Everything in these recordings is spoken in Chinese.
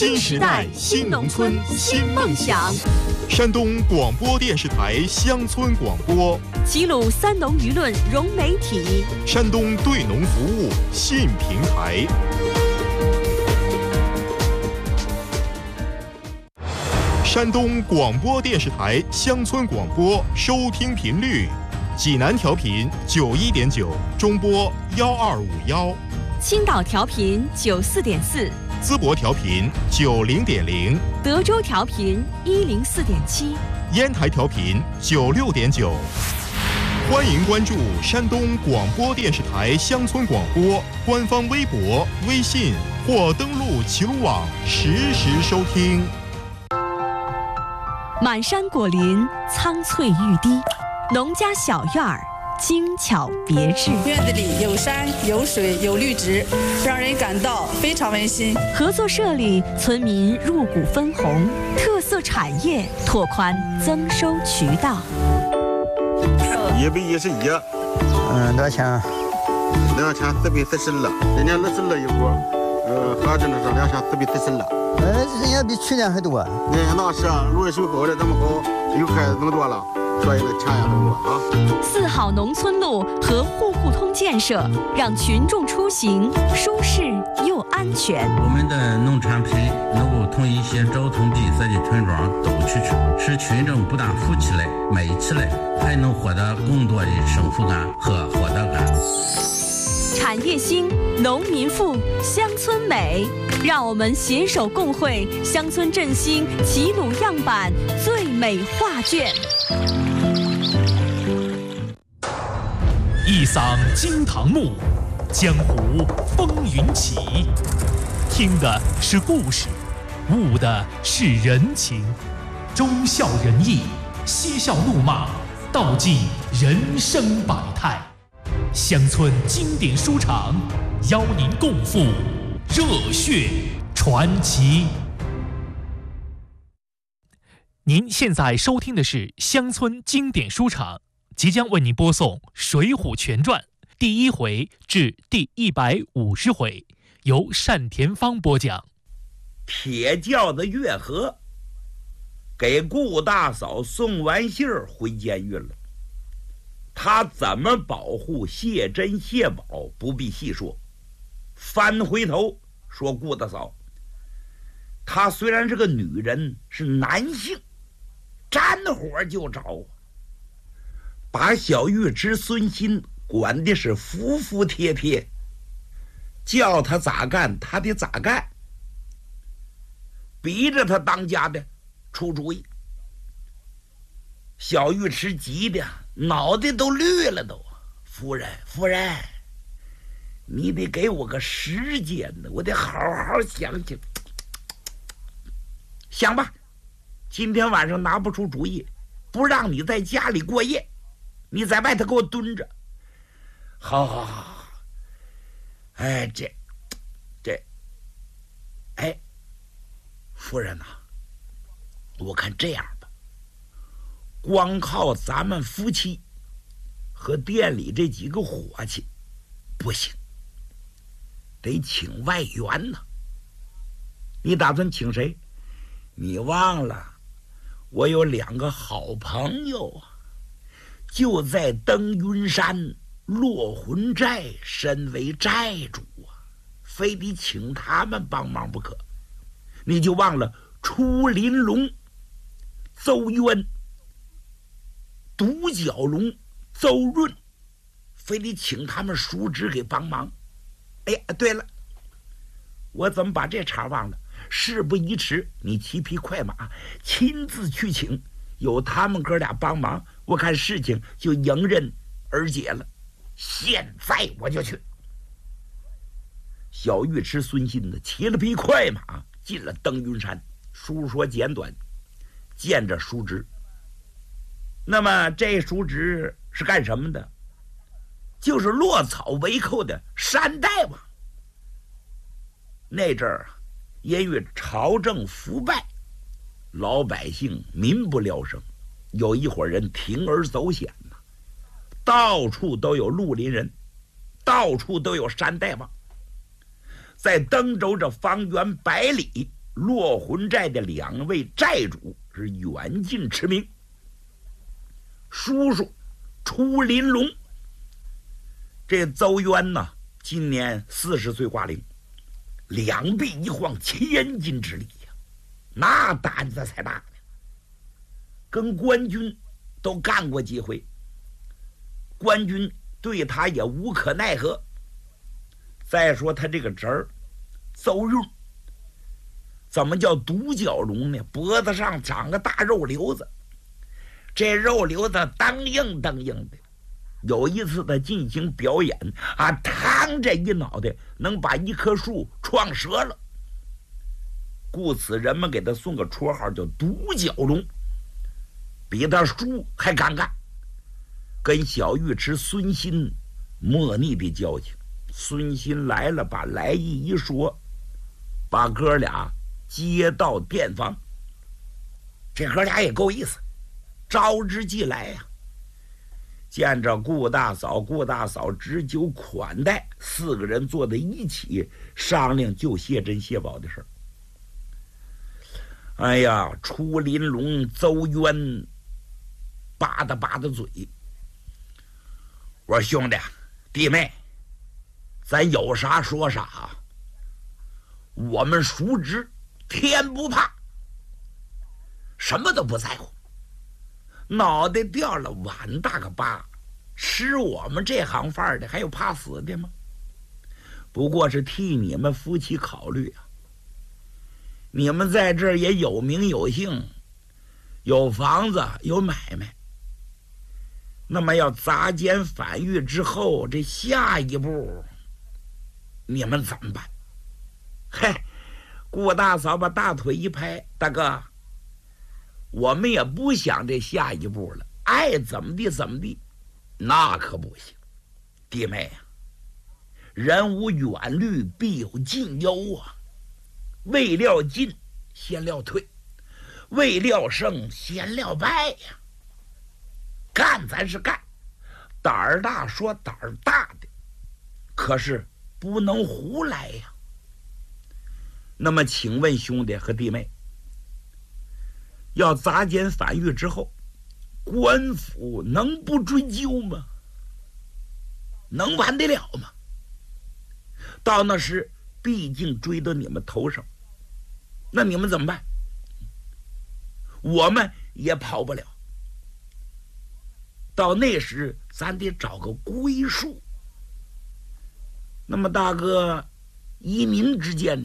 新时代新农村新梦想。 山东广播电视台乡村广播， 齐鲁三农舆论融媒体， 山东对农服务新平台。山东广播电视台乡村广播收听频率：济南调频91.9，中波1251； 青岛调频94.4， 淄博调频90.0， 德州调频104.7， 烟台调频96.9。欢迎关注山东广播电视台乡村广播官方微博、微信，或登录齐鲁网实时收听。 满山果林，苍翠欲滴，农家小院儿，精巧别致。 院子里有山有水有绿植，让人感到非常温馨。 合作社里，村民入股分红，特色产业拓宽增收渠道。 111， 多少钱 ？2440了，今年24了一股，合着呢是2440了。 人家比去年还多。 那是路修好了这么好，又开那么多了，所以呢钱也更多啊。 4号农村路和户户通建设，让群众出行舒适又安全。 我们的农产品能够从一些交通闭塞的村庄走出去，使群众不但富起来、美起来，还能获得更多的幸福感和获得感。 产业兴，农民富，乡村美，让我们携手共绘乡村振兴齐鲁样板最美画卷。 一嗓惊堂木，江湖风云起。听的是故事，悟的是人情，忠孝仁义，嬉笑怒骂，道尽人生百态。乡村经典书场，邀您共赴热血传奇。您现在收听的是乡村经典书场，即将为您播送《水浒全传》第1回至第150回，由单田芳播讲。 铁轿子越河，给顾大嫂送完信儿回监狱了。他怎么保护谢珍谢宝不必细说，翻回头说顾大嫂，她虽然是个女人，是男性，沾火就着，把小尉迟孙新管的是服服帖帖，叫他咋干他得咋干，逼着他当家的出主意。小尉迟急的脑袋都绿了都，夫人，你得给我个时间呢，我得好好想想。想吧，今天晚上拿不出主意，不让你在家里过夜，你在外头给我蹲着。好，哎，哎，夫人呐，我看这样吧，光靠咱们夫妻和店里这几个伙计不行，得请外援呢。你打算请谁？你忘了我有2个好朋友啊，就在登云山落魂寨身为寨主啊，非得请他们帮忙不可。你就忘了出林龙、邹渊、独角龙、邹润，非得请他们叔侄给帮忙。哎呀，对了，我怎么把这茬忘了？事不宜迟，你骑匹快马亲自去请，有他们哥俩帮忙，我看事情就迎刃而解了。现在我就去。小尉迟孙新呢，骑了匹快马进了登云山。书说简短，见着叔侄。那么这叔侄是干什么的？就是落草为寇的山大王。那阵儿因为朝政腐败，老百姓民不聊生，有一伙人铤而走险呐，到处都有绿林人，到处都有山大王。在登州这方圆100里落魂寨的2位寨主是远近驰名。叔叔出林龙，这邹渊呢，今年40岁挂零，2臂一晃1000斤之力呀，那胆子才大呢。跟官军都干过几回，官军对他也无可奈何。再说他这个侄儿邹润，怎么叫独角龙呢？脖子上长个大肉瘤子，这肉瘤子当硬当硬的。有一次他进行表演啊，嘡这一脑袋能把一棵树撞折了，故此人们给他送个绰号叫独角龙，比他叔还敢干。跟小尉迟孙新莫逆的交情，孙新来了，把来意一说，把哥俩接到店房。这哥俩也够意思，招之即来呀。见着顾大嫂，顾大嫂置酒款待，4个人坐在一起商量救谢珍谢宝的事儿。哎呀，出林龙邹渊吧嗒嘴，我说兄弟弟妹，咱有啥说啥，我们叔侄天不怕，什么都不在乎，脑袋掉了碗大个疤，吃我们这行饭的还有怕死的吗？不过是替你们夫妻考虑啊。你们在这儿也有名有姓，有房子有买卖，那么要砸监反狱之后，这下一步你们怎么办？嘿，顾大嫂把大腿一拍，大哥，我们也不想这下一步了，爱怎么地怎么地，那可不行。弟妹啊，人无远虑必有近忧啊，未料进先料退，未料胜先料败呀。干咱是干，胆儿大说胆儿大的，可是不能胡来呀。那么请问兄弟和弟妹，要砸监反狱之后，官府能不追究吗？能完得了吗？到那时毕竟追到你们头上，那你们怎么办？我们也跑不了。到那时咱得找个归宿。那么大哥，依您之见呢？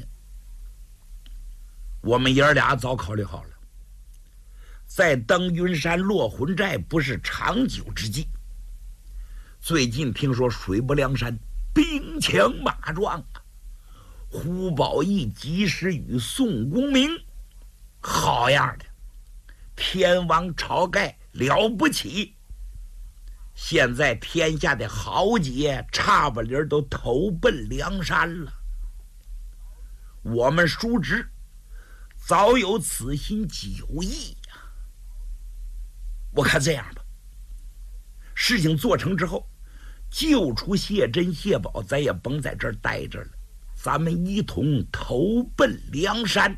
我们爷儿俩早考虑好了，在登云山落魂寨不是长久之计。最近听说水泊梁山兵强马壮啊，胡宝义及时雨宋公明，好样的，天王晁盖了不起。现在天下的豪杰差不离都投奔梁山了，我们叔侄早有此心久意呀。我看这样吧，事情做成之后，救出谢珍谢宝，咱也甭在这儿待着了，咱们一同投奔梁山。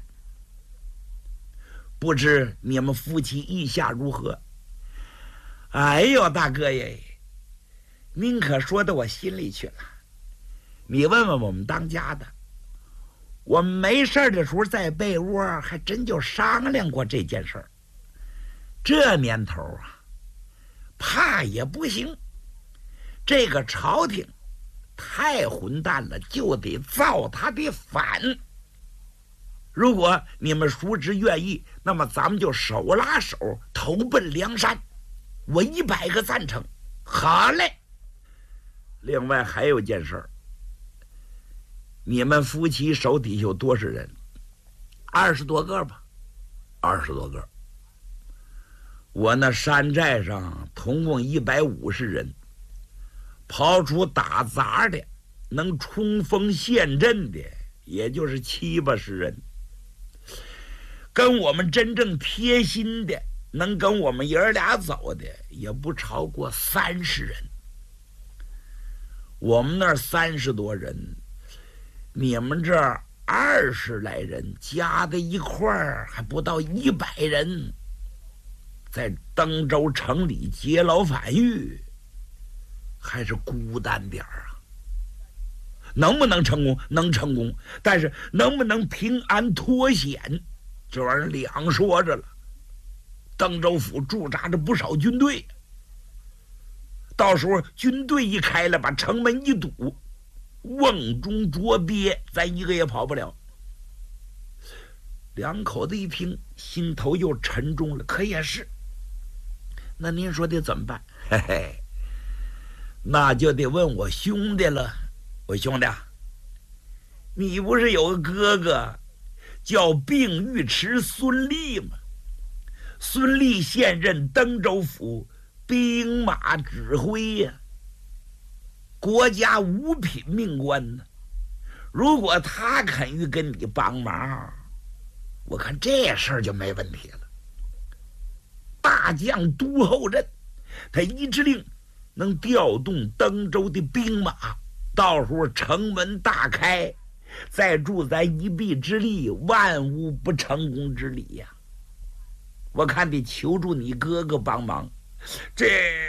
不知你们夫妻意下如何？哎呦，大哥耶，您可说到我心里去了。你问问我们当家的，我们没事的时候在被窝还真就商量过这件事儿。这年头啊，怕也不行，这个朝廷太混蛋了，就得造他的反。如果你们叔侄愿意，那么咱们就手拉手投奔梁山。我100个赞成。好嘞。另外还有件事儿，你们夫妻手底下有多少人？20多个吧，20多个。我那山寨上总共150人，刨除打杂的，能冲锋陷阵的，也就是70、80人。跟我们真正贴心的，能跟我们爷儿俩走的，也不超过30人。我们那儿30多人，你们这儿 20来人加在一块儿还不到100人，在登州城里劫牢反狱，还是孤单点儿啊。能不能成功？能成功，但是能不能平安脱险，这玩意儿两说着了。登州府驻扎着不少军队，到时候军队一开了，把城门一堵，瓮中捉鳖，咱一个也跑不了。两口子一听，心头又沉重了。可也是，那您说得怎么办？嘿嘿，那就得问我兄弟了。我兄弟，你不是有个哥哥叫并尉迟孙立吗？孙立现任登州府兵马指挥呀，国家五品命官呢。如果他肯于跟你帮忙，我看这事儿就没问题了。大将都后任，他一指令能调动登州的兵马，到时候城门大开，再助咱一臂之力，万无不成功之理呀。我看得求助你哥哥帮忙，这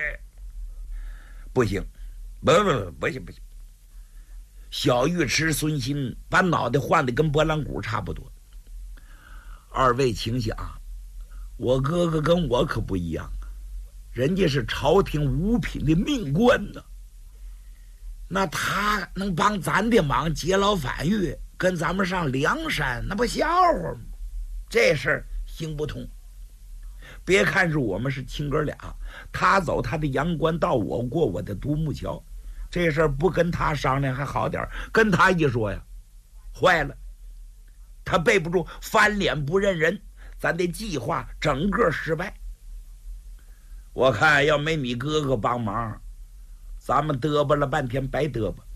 不行，不行。小尉迟孙新把脑袋换得跟拨浪鼓差不多。二位请想，我哥哥跟我可不一样啊，人家是朝廷五品的命官呢。那他能帮咱的忙，劫牢反狱，跟咱们上梁山，那不笑话吗？这事儿行不通。别看是我们是亲哥俩，他走他的阳关道，我过我的独木桥，这事儿不跟他商量还好点，跟他一说呀，坏了，他背不住，翻脸不认人，咱的计划整个失败。我看要没你哥哥帮忙，咱们嘚吧了半天白嘚吧，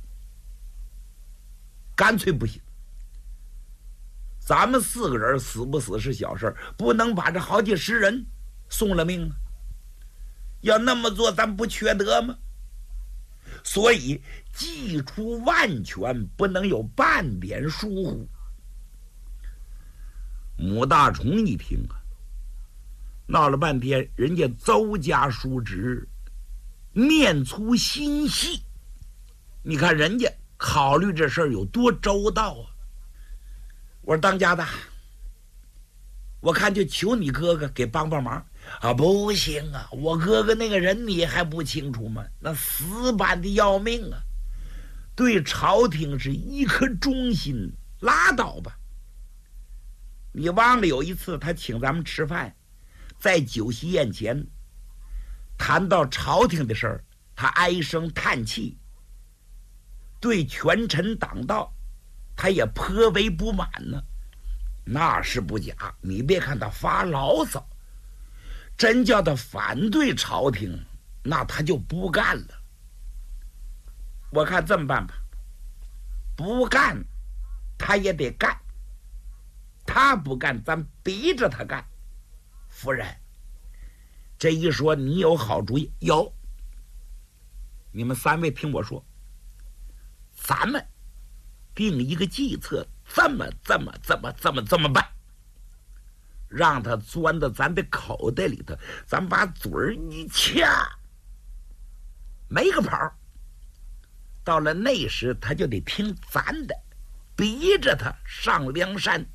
干脆不行。咱们4个人死不死是小事，不能把这好几十人送了命啊！要那么做，咱不缺德吗？所以计出万全，不能有半点疏忽。母大虫一听啊，闹了半天，人家邹家叔侄面粗心细，你看人家考虑这事儿有多周到啊！我说当家的，我看就求你哥哥给帮忙啊！不行啊，我哥哥那个人你还不清楚吗？那死板的要命啊，对朝廷是一颗忠心，拉倒吧。你忘了有一次他请咱们吃饭，在酒席宴前谈到朝廷的事儿，他唉声叹气，对权臣党道他也颇为不满呢。那是不假，你别看他发牢骚，真叫他反对朝廷，那他就不干了。我看这么办吧，不干他也得干，他不干咱逼着他干。夫人这一说，你有好主意？有。你们3位听我说，咱们定一个计策，这么办，让他钻到咱的口袋里头，咱把嘴儿一掐，没个跑。到了那时他就得听咱的，逼着他上梁山。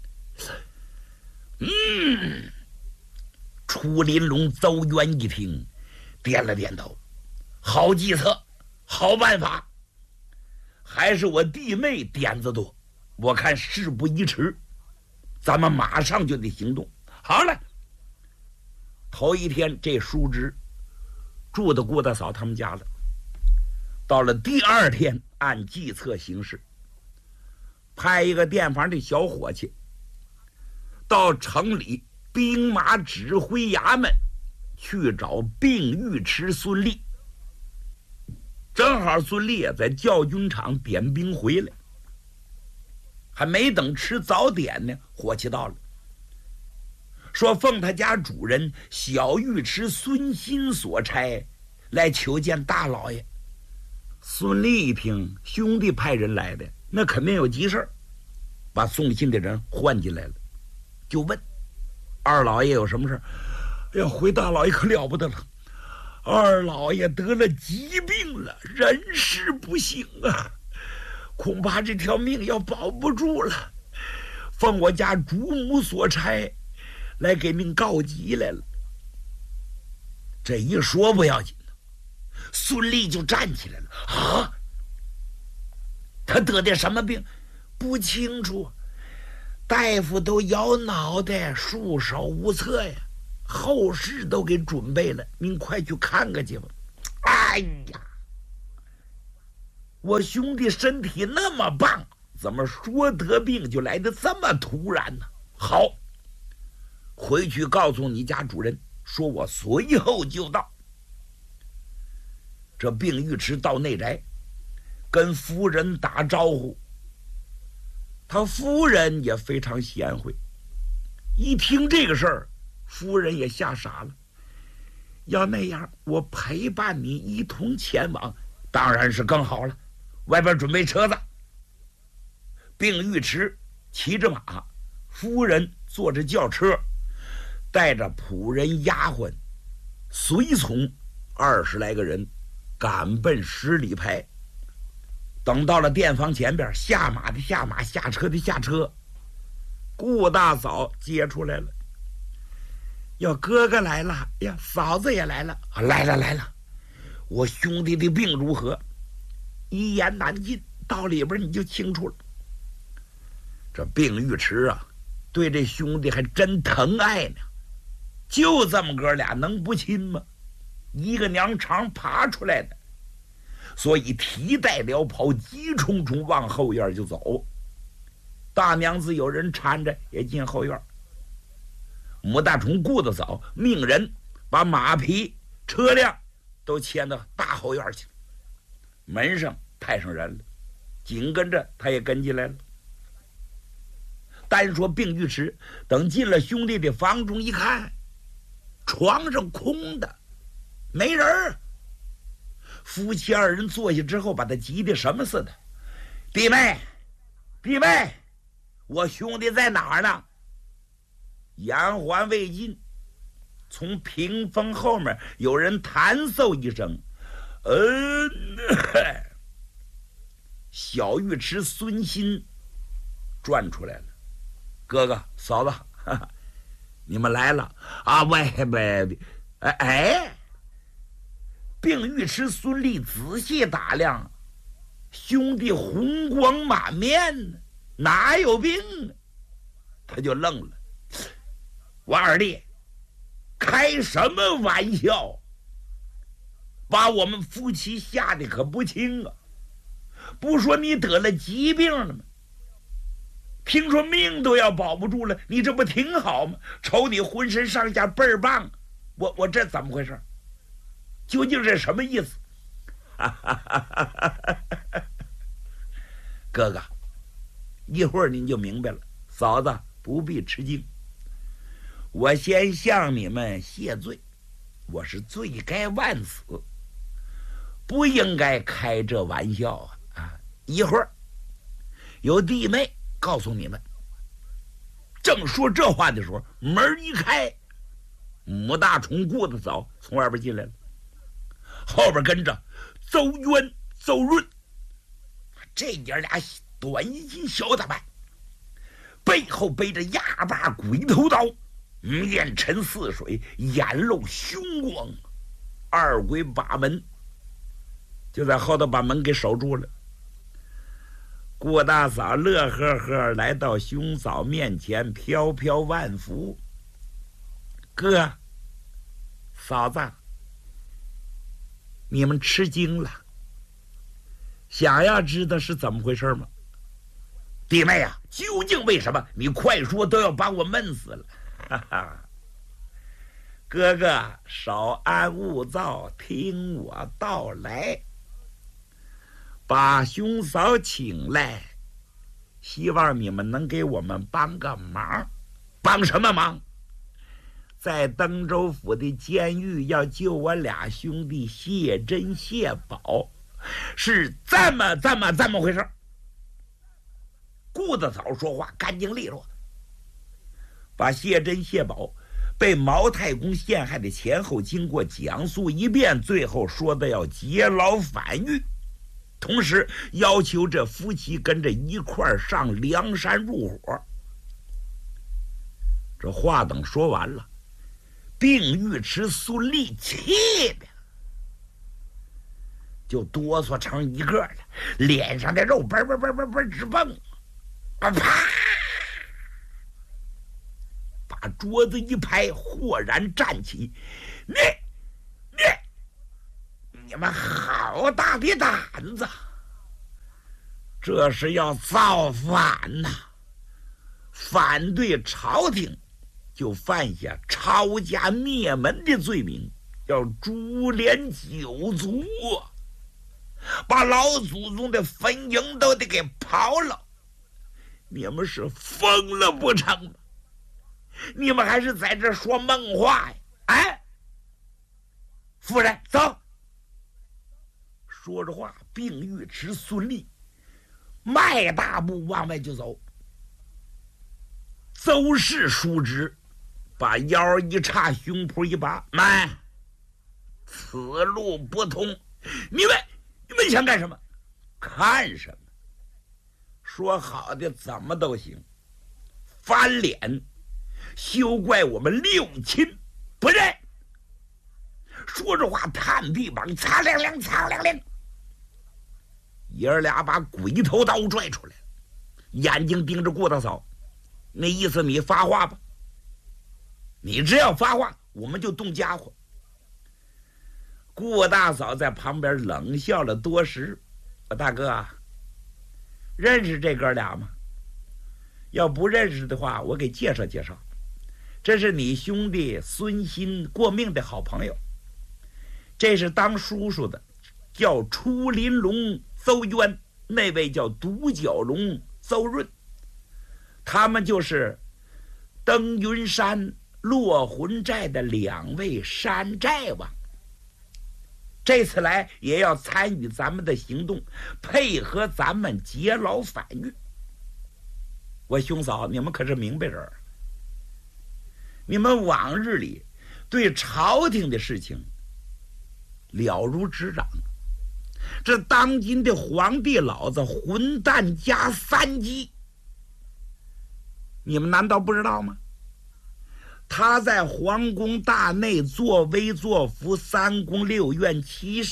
楚林龙、邹渊一听，点了点头，好计策，好办法。还是我弟妹点子多，我看事不宜迟，咱们马上就得行动。好了，头一天这叔侄住到顾大嫂他们家了，到了第2天按计策行事，派一个店房的小伙计到城里兵马指挥衙门去找并尉迟孙立。正好孙立在教军场点兵回来，还没等吃早点呢，伙计到了，说奉他家主人小尉迟孙新所差来求见大老爷。孙立一听兄弟派人来的，那肯定有急事儿， 把送信的人唤进来了，就问二老爷有什么事。哎呀，回大老爷可了不得了，二老爷得了疾病了，人事不幸啊，恐怕这条命要保不住了，奉我家主母所差，来给您告急来了。这一说不要紧，孙俪就站起来了。啊，他得的什么病？不清楚，大夫都摇脑袋，束手无策呀。后事都给准备了，您快去看看去吧。哎呀，我兄弟身体那么棒，怎么说得病就来得这么突然呢？好，回去告诉你家主人，说我随后就到。这病尉迟到内宅，跟夫人打招呼。他夫人也非常贤惠，一听这个事儿，夫人也吓傻了。要那样，我陪伴你一同前往，当然是更好了。外边准备车子，病尉迟骑着马，夫人坐着轿车，带着仆人丫鬟随从20来个人，赶奔10里牌。等到了店房前边，下马的下马，下车的下车。顾大嫂接出来了，哟，哥哥来了呀，嫂子也来了，来了。我兄弟的病如何？一言难尽，到里边你就清楚了。这病尉迟啊，对这兄弟还真疼爱呢，就这么哥俩能不亲吗？一个娘肠爬出来的，所以提带撩袍，急冲冲往后院就走。大娘子有人搀着也进后院。母大虫顾得早，命人把马匹车辆都牵到大后院去，门上派上人了，紧跟着他也跟进来了。单说病尉迟等进了兄弟的房中一看，床上空的，没人儿。夫妻二人坐下之后，把他急得什么似的。弟妹，我兄弟在哪儿呢？言还未尽，从屏风后面有人弹奏一声，小尉迟孙新转出来了。哥哥嫂子，你们来了啊！喂，病尉迟孙俪仔细打量，兄弟红光满面，哪有病啊？他就愣了。我二弟，开什么玩笑？把我们夫妻吓得可不轻啊！不说你得了疾病了吗？听说命都要保不住了，你这不挺好吗？瞅你浑身上下倍儿棒，我这怎么回事？究竟是什么意思？哥哥，一会儿您就明白了。嫂子不必吃惊，我先向你们谢罪，我是罪该万死，不应该开这玩笑啊！一会儿有弟妹告诉你们。正说这话的时候，门一开，母大虫顾得早从外边进来了，后边跟着邹渊、邹润，这爷俩短衣襟小打扮，背后背着压把鬼头刀，面沉似水，眼露凶光，二鬼把门就在后头把门给守住了。顾大嫂乐呵呵来到兄嫂面前，飘飘万福。哥嫂子，你们吃惊了，想要知道是怎么回事吗？弟妹啊，究竟为什么？你快说，都要把我闷死了。哈哈，哥哥稍安勿躁，听我道来。把兄嫂请来，希望你们能给我们帮个忙。帮什么忙？在登州府的监狱要救我俩兄弟谢珍谢宝，是这么回事。 顾大嫂说话干净利落，把谢珍、谢宝被毛太公陷害的前后经过讲述一遍，最后说的要劫牢反狱，同时要求这夫妻跟着一块儿上梁山入伙。这话等说完了，并尉迟孙立气的就哆嗦成一个了，脸上的肉嘣嘣嘣嘣嘣直蹦，啪！把桌子一拍，豁然站起。你们好大的胆子！这是要造反呐！反对朝廷，就犯下抄家灭门的罪名，要株连九族，把老祖宗的坟茔都得给刨了。你们是疯了不成吗？你们还是在这说梦话呀？哎，夫人，走！说着话，并尉迟孙立迈大步往外就走。邹氏叔侄把腰一叉，胸脯一拔，慢，此路不通。你们想干什么？看什么？说好的怎么都行，翻脸，休怪我们六亲不认。说着话，探臂膀，擦亮亮，擦亮亮。爷儿俩把鬼头刀拽出来，眼睛盯着顾大嫂，那意思你发话吧，你只要发话，我们就动家伙。顾大嫂在旁边冷笑了多时。大哥，认识这哥俩吗？要不认识的话，我给介绍介绍，这是你兄弟孙新过命的好朋友，这是当叔叔的叫出林龙邹渊，那位叫独角龙邹润，他们就是登云山落魂寨的两位山寨王，这次来也要参与咱们的行动，配合咱们劫牢反狱。我兄嫂，你们可是明白人，你们往日里对朝廷的事情了如指掌，这当今的皇帝老子混蛋加三级，你们难道不知道吗？他在皇宫大内作威作福，3宫6院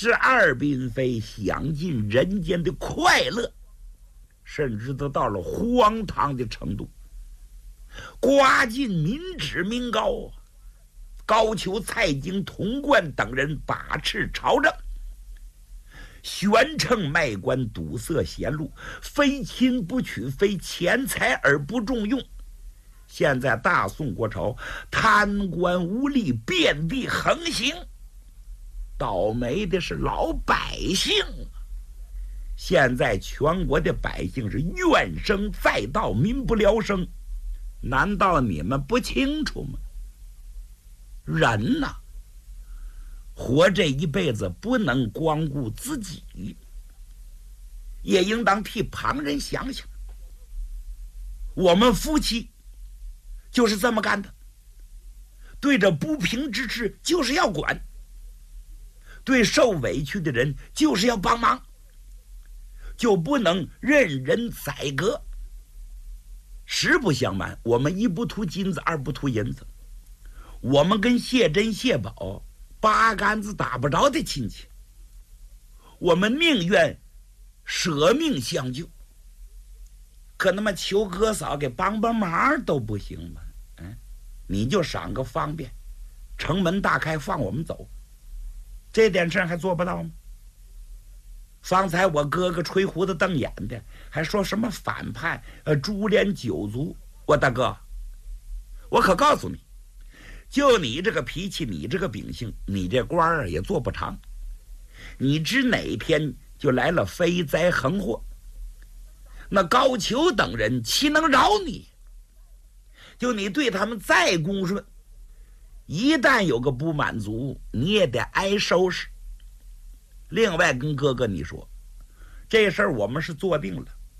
72嫔妃，享尽人间的快乐，甚至都到了荒唐的程度，刮尽民脂民膏，高俅、蔡京、童贯等人把持朝政，悬秤卖官，堵塞贤路，非亲不娶，非钱财而不重用。现在大宋国朝贪官污吏遍地横行，倒霉的是老百姓。现在全国的百姓是怨声载道，民不聊生，难道你们不清楚吗？人呐，活这一辈子不能光顾自己，也应当替旁人想想。我们夫妻就是这么干的，对着不平之事就是要管，对受委屈的人就是要帮忙，就不能任人宰割。实不相瞒，我们一不图金子，二不图银子，我们跟谢珍、谢宝八竿子打不着的亲戚，我们宁愿舍命相救，可那么求哥嫂给帮帮忙都不行吗？你就赏个方便，城门大开放我们走，这点事还做不到吗？方才我哥哥吹胡子瞪眼的，还说什么反叛株连九族。我大哥，我可告诉你，就你这个脾气，你这个秉性，你这官儿也做不长。你知哪天就来了飞灾横祸，那高俅等人岂能饶你？就你对他们再恭顺，一旦有个不满足，你也得挨收拾。另外跟哥哥你说，这事儿我们是做定了，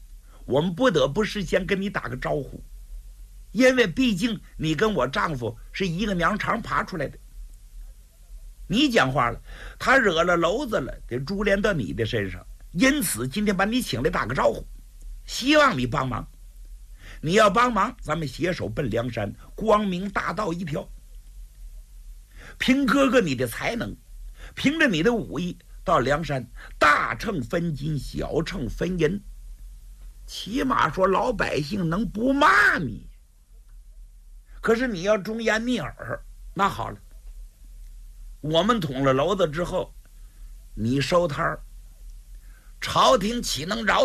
我们不得不事先跟你打个招呼，因为毕竟你跟我丈夫是一个娘肠爬出来的。你讲话了，他惹了篓子了，得株连到你的身上。因此今天把你请来打个招呼，希望你帮忙。你要帮忙，咱们携手奔梁山，光明大道一条。凭哥哥你的才能，凭着你的武艺，到梁山大秤分金，小秤分银，起码说老百姓能不骂你。可是你要忠言逆耳，那好了，我们捅了篓子之后，你收摊儿，朝廷岂能饶